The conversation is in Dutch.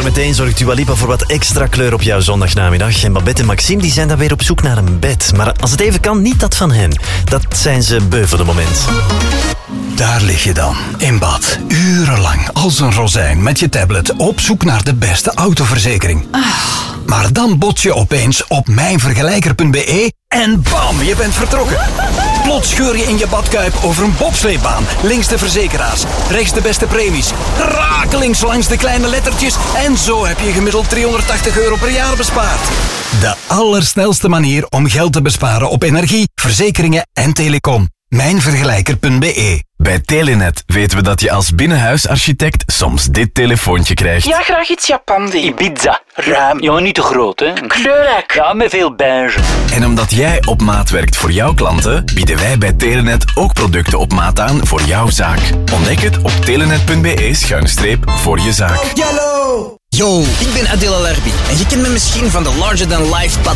meteen zorgt Dua Lipa voor wat extra kleur op jouw zondagnamiddag. En Babette en Maxime die zijn dan weer op zoek naar een bed. Maar als het even kan, niet dat van hen. Dat zijn ze beu voor de moment. Daar lig je dan, in bad, urenlang, als een rozijn met je tablet op zoek naar de beste autoverzekering. Maar dan bots je opeens op mijnvergelijker.be en bam, je bent vertrokken. Plots scheur je in je badkuip over een bobsleebaan. Links de verzekeraars, rechts de beste premies. Rakelings langs de kleine lettertjes. En zo heb je gemiddeld €380 per jaar bespaard. De allersnelste manier om geld te besparen op energie, verzekeringen en telecom. Mijnvergelijker.be. Bij Telenet weten we dat je als binnenhuisarchitect soms dit telefoontje krijgt. Ja, graag iets Japandi. Ibiza. Ruim. Ja, niet te groot, hè. Kleurrijk. Ja, met veel beige. En omdat jij op maat werkt voor jouw klanten, bieden wij bij Telenet ook producten op maat aan voor jouw zaak. Ontdek het op telenet.be/voor je zaak. Yo, ik ben Adil Alarbi en je kent me misschien van de Larger Than Life